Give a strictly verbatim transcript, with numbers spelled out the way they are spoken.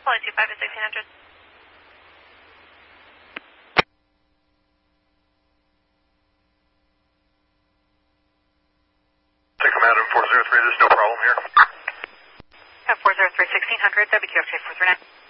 Flight two five to sixteen hundred. Take Commander four zero three, there's no problem here. four zero three, sixteen hundred, W Q F J four three nine.